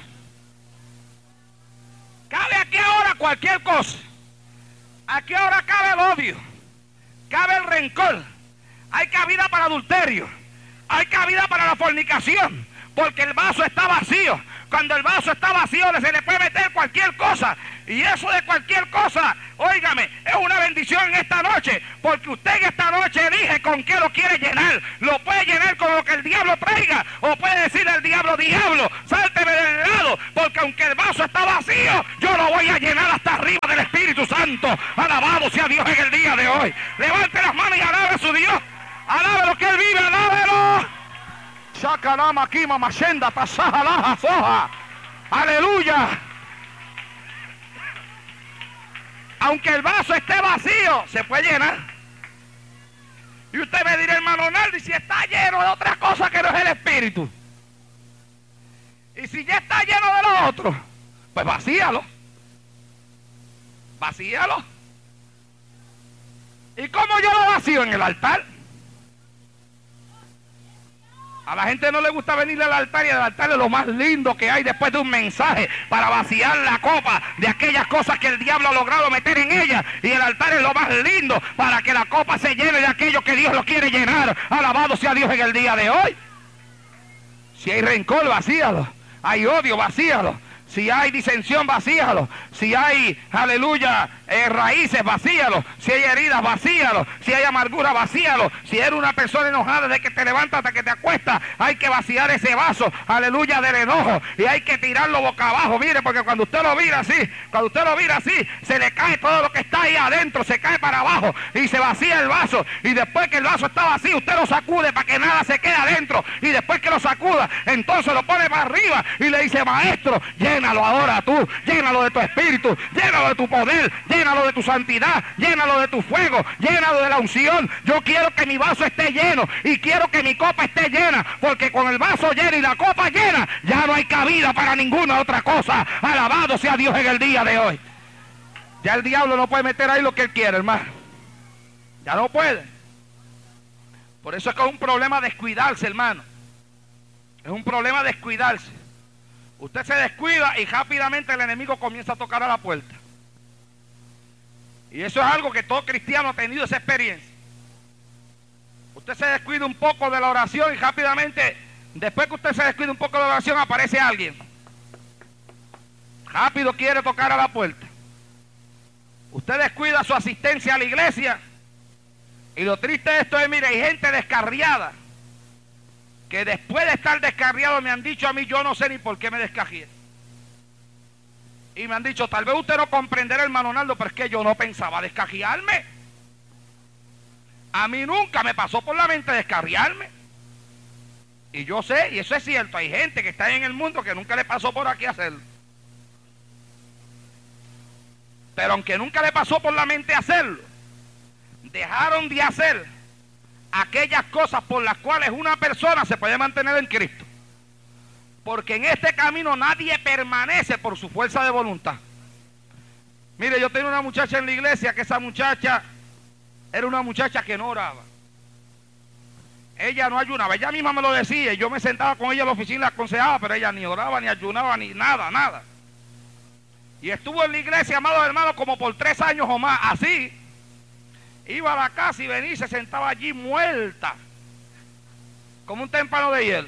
Cabe aquí ahora cualquier cosa. Aquí ahora cabe el odio. Cabe el rencor. Hay cabida para adulterio. Hay cabida para la fornicación. Porque el vaso está vacío. Cuando el vaso está vacío se le puede meter cualquier cosa. Y eso de cualquier cosa, óigame, es una bendición en esta noche. Porque usted en esta noche elige con qué lo quiere llenar. Lo puede llenar con lo que el diablo traiga. O puede decirle al diablo, diablo, sálteme del lado. Porque aunque el vaso está vacío, yo lo voy a llenar hasta arriba del Espíritu Santo. Alabado sea Dios en el día de hoy. Levante las manos y alabe a su Dios. Alabe lo que Él vive, alábelo. Aleluya. Aunque el vaso esté vacío, se puede llenar. Y usted me dirá, hermano Naldi, si está lleno de otra cosa que no es el Espíritu. Y si ya está lleno de lo otro, pues vacíalo. Vacíalo. ¿Y cómo yo lo vacío? En el altar. A la gente no le gusta venir al altar, y el altar es lo más lindo que hay después de un mensaje para vaciar la copa de aquellas cosas que el diablo ha logrado meter en ella. Y el altar es lo más lindo para que la copa se llene de aquello que Dios lo quiere llenar. Alabado sea Dios en el día de hoy. Si hay rencor, vacíalo. Hay odio, vacíalo. Si hay disensión, vacíalo. Si hay, aleluya, raíces, vacíalo. Si hay heridas, vacíalo. Si hay amargura, vacíalo. Si eres una persona enojada desde que te levantas hasta que te acuestas, hay que vaciar ese vaso, aleluya, del enojo. Y hay que tirarlo boca abajo. Mire, porque cuando usted lo vira así, se le cae todo lo que está ahí adentro, se cae para abajo y se vacía el vaso. Y después que el vaso está vacío, usted lo sacude para que nada se quede adentro. Y después que lo sacuda, entonces lo pone para arriba y le dice, maestro, llénalo ahora tú, llénalo de tu espíritu, llénalo de tu poder, llénalo de tu santidad, llénalo de tu fuego, llénalo de la unción. Yo quiero que mi vaso esté lleno y quiero que mi copa esté llena, porque con el vaso lleno y la copa llena, ya no hay cabida para ninguna otra cosa. Alabado sea Dios en el día de hoy. Ya el diablo no puede meter ahí lo que él quiere, hermano. Ya no puede. Por eso es que es un problema descuidarse, hermano. Es un problema descuidarse. Usted se descuida y rápidamente el enemigo comienza a tocar a la puerta. Y eso es algo que todo cristiano ha tenido esa experiencia. Usted se descuida un poco de la oración y rápidamente, después que usted se descuida un poco de la oración, aparece alguien. Rápido quiere tocar a la puerta. Usted descuida su asistencia a la iglesia. Y lo triste de esto es, mire, hay gente descarriada que después de estar descarriado me han dicho a mí, yo no sé ni por qué me descarrié. Y me han dicho, tal vez usted no comprenderá, hermano Naldo, pero es que yo no pensaba descarriarme. A mí nunca me pasó por la mente descarriarme. Y yo sé, y eso es cierto, hay gente que está en el mundo que nunca le pasó por aquí hacerlo. Pero aunque nunca le pasó por la mente hacerlo, dejaron de hacer aquellas cosas por las cuales una persona se puede mantener en Cristo. Porque en este camino nadie permanece por su fuerza de voluntad. Mire, yo tenía una muchacha en la iglesia, que esa muchacha era una muchacha que no oraba. Ella no ayunaba, ella misma me lo decía, y yo me sentaba con ella en la oficina y la aconsejaba, pero ella ni oraba, ni ayunaba, ni nada, nada. Y estuvo en la iglesia, amados hermanos, como por 3 años o más, así. Iba a la casa y venía y se sentaba allí muerta, como un témpano de hielo.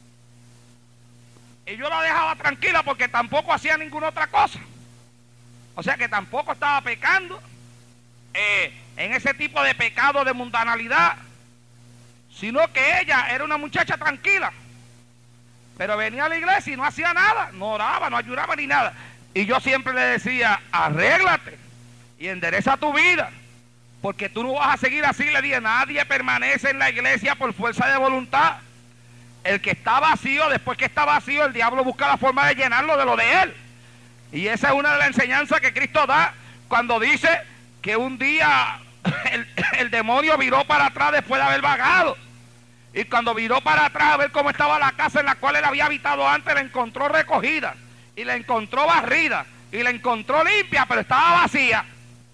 Y yo la dejaba tranquila porque tampoco hacía ninguna otra cosa. O sea que tampoco estaba pecando en ese tipo de pecado de mundanalidad, sino que ella era una muchacha tranquila. Pero venía a la iglesia y no hacía nada, no oraba, no ayunaba ni nada. Y yo siempre le decía, arréglate y endereza tu vida, porque tú no vas a seguir así. Le dije, nadie permanece en la iglesia por fuerza de voluntad. El que está vacío, después que está vacío, el diablo busca la forma de llenarlo de lo de él. Y esa es una de las enseñanzas que Cristo da cuando dice que un día el demonio viró para atrás después de haber vagado. Y cuando viró para atrás a ver cómo estaba la casa en la cual él había habitado antes, la encontró recogida, y la encontró barrida, y la encontró limpia, pero estaba vacía.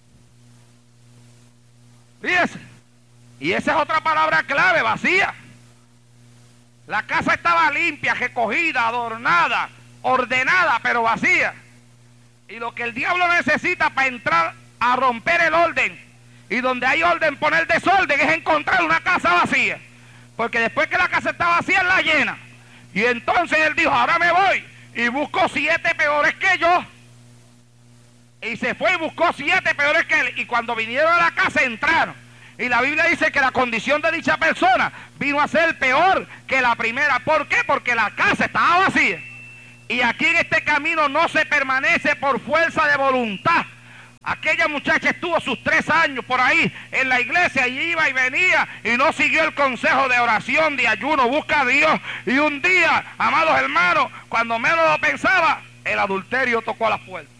Fíjese. Y esa es otra palabra clave, vacía. La casa estaba limpia, recogida, adornada, ordenada, pero vacía. Y lo que el diablo necesita para entrar a romper el orden, y donde hay orden poner desorden, es encontrar una casa vacía. Porque después que la casa está vacía, él la llena. Y entonces él dijo, ahora me voy y busco 7 peores que yo. Y se fue y buscó 7 peores que él. Y cuando vinieron a la casa, entraron. Y la Biblia dice que la condición de dicha persona vino a ser peor que la primera. ¿Por qué? Porque la casa estaba vacía. Y aquí en este camino no se permanece por fuerza de voluntad. Aquella muchacha estuvo sus 3 años por ahí en la iglesia y iba y venía y no siguió el consejo de oración, de ayuno, busca a Dios. Y un día, amados hermanos, cuando menos lo pensaba, el adulterio tocó a las puertas.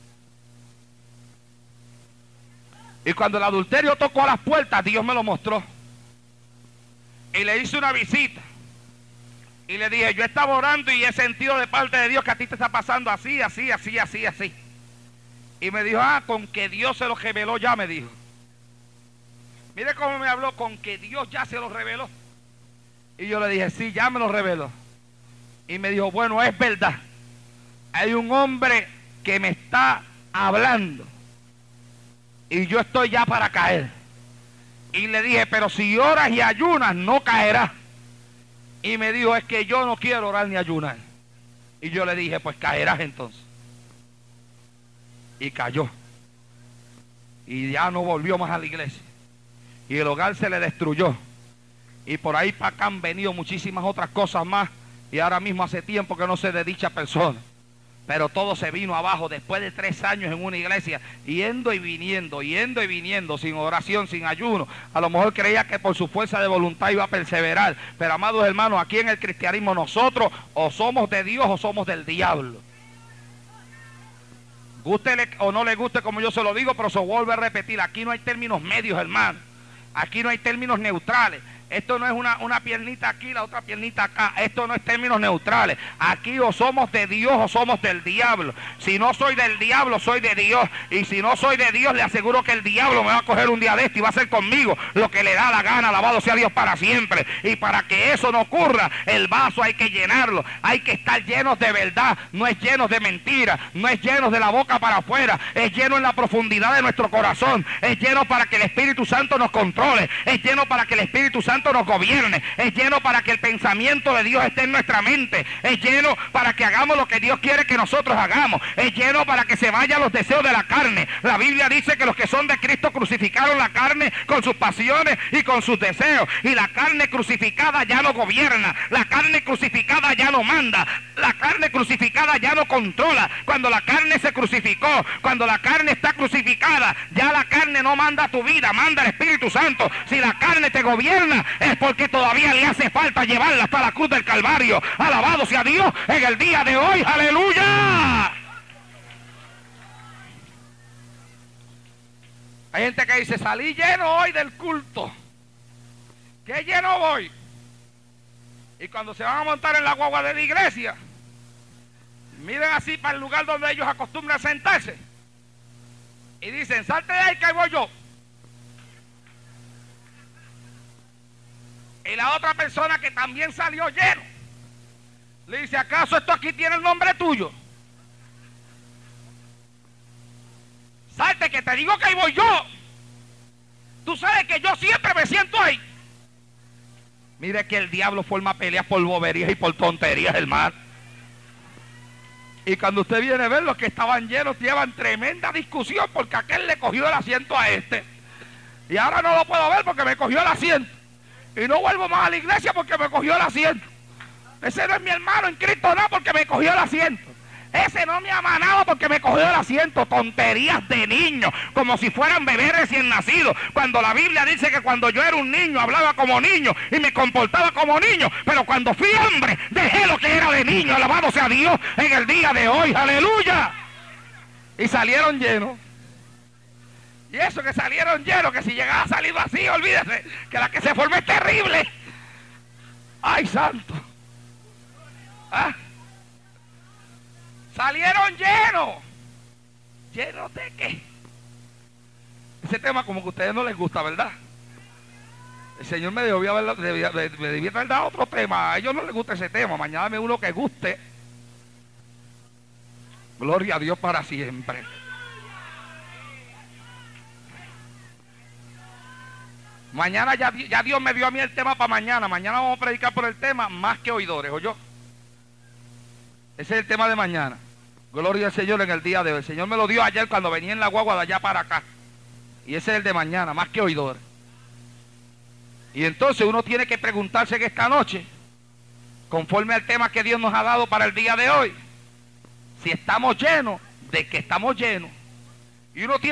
Y cuando el adulterio tocó a las puertas, Dios me lo mostró. Y le hice una visita. Y le dije, yo estaba orando y he sentido de parte de Dios que a ti te está pasando así, así, así, así, así. Y me dijo, con que Dios se lo reveló ya, me dijo. Mire cómo me habló, con que Dios ya se lo reveló. Y yo le dije, sí, ya me lo reveló. Y me dijo, bueno, es verdad. Hay un hombre que me está hablando. Y yo estoy ya para caer. Y le dije, pero si oras y ayunas, no caerás. Y me dijo, es que yo no quiero orar ni ayunar. Y yo le dije, pues caerás entonces. Y cayó. Y ya no volvió más a la iglesia. Y el hogar se le destruyó. Y por ahí para acá han venido muchísimas otras cosas más. Y ahora mismo hace tiempo que no sé de dicha persona. Pero todo se vino abajo después de 3 años en una iglesia, yendo y viniendo, sin oración, sin ayuno. A lo mejor creía que por su fuerza de voluntad iba a perseverar. Pero amados hermanos, aquí en el cristianismo nosotros o somos de Dios o somos del diablo. Gústele o no le guste como yo se lo digo, pero se vuelve a repetir. Aquí no hay términos medios, hermano. Aquí no hay términos neutrales. Esto no es una piernita aquí, la otra piernita acá. Esto no es términos neutrales. Aquí o somos de Dios o somos del diablo. Si no soy del diablo, soy de Dios. Y si no soy de Dios, le aseguro que el diablo me va a coger un día de esto y va a hacer conmigo lo que le da la gana. Alabado sea Dios para siempre. Y para que eso no ocurra, el vaso hay que llenarlo. Hay que estar llenos de verdad. No es llenos de mentira. No es llenos de la boca para afuera. Es lleno en la profundidad de nuestro corazón. Es lleno para que el Espíritu Santo nos controle. Es lleno para que el Espíritu Santo nos gobierne. Es lleno para que el pensamiento de Dios esté en nuestra mente. Es lleno para que hagamos lo que Dios quiere que nosotros hagamos. Es lleno para que se vayan los deseos de la carne. La Biblia dice que los que son de Cristo crucificaron la carne con sus pasiones y con sus deseos. Y la carne crucificada ya no gobierna. La carne crucificada ya no manda. La carne crucificada ya no controla. Cuando la carne se crucificó, cuando la carne está crucificada, ya la carne no manda tu vida, manda el Espíritu Santo. Si la carne te gobierna, es porque todavía le hace falta llevarla hasta la cruz del Calvario. Alabado sea Dios en el día de hoy. ¡Aleluya! Hay gente que dice, salí lleno hoy del culto. ¿Qué lleno voy? Y cuando se van a montar en la guagua de la iglesia, miren así para el lugar donde ellos acostumbran sentarse. Y dicen, salte de ahí que ahí voy yo. Y la otra persona que también salió lleno, le dice, ¿acaso esto aquí tiene el nombre tuyo? Salte que te digo que ahí voy yo. Tú sabes que yo siempre me siento ahí. Mire que el diablo forma peleas por boberías y por tonterías, hermano. Y cuando usted viene a ver, los que estaban llenos llevan tremenda discusión porque aquel le cogió el asiento a este. Y ahora no lo puedo ver porque me cogió el asiento. Y no vuelvo más a la iglesia porque me cogió el asiento. Ese no es mi hermano en Cristo, no, porque me cogió el asiento. Ese no me ama nada porque me cogió el asiento. Tonterías de niños, como si fueran bebés recién nacidos. Cuando la Biblia dice que cuando yo era un niño hablaba como niño y me comportaba como niño, pero cuando fui hombre dejé lo que era de niño. Alabado sea Dios en el día de hoy. ¡Aleluya! Y salieron llenos. Y eso que salieron llenos, que si llegaba a salir vacío, olvídese, que la que se forma es terrible. ¡Ay, santo! ¿Ah? Salieron llenos. ¿Llenos de qué? Ese tema como que a ustedes no les gusta, ¿verdad? El Señor me debía haber dado otro tema. A ellos no les gusta ese tema. Mañana dame uno que guste. Gloria a Dios para siempre. Mañana ya Dios me dio a mí el tema para mañana. Mañana vamos a predicar por el tema más que oidores, ¿oyó? Ese es el tema de mañana. Gloria al Señor en el día de hoy. El Señor me lo dio ayer cuando venía en la guagua de allá para acá. Y ese es el de mañana, más que oidores. Y entonces uno tiene que preguntarse en esta noche, conforme al tema que Dios nos ha dado para el día de hoy, si estamos llenos, de que estamos llenos. Y uno tiene